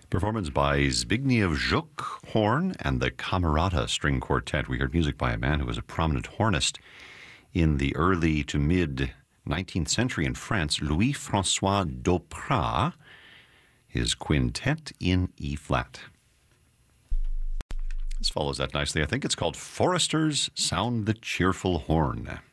Performance by Zbigniew Żuk, horn, and the Camerata String Quartet. We heard music by a man who was a prominent hornist in the early to mid 19th century in France, Louis-François Doprat, his quintet in E-flat. This follows that nicely. I think it's called Foresters Sound the Cheerful Horn.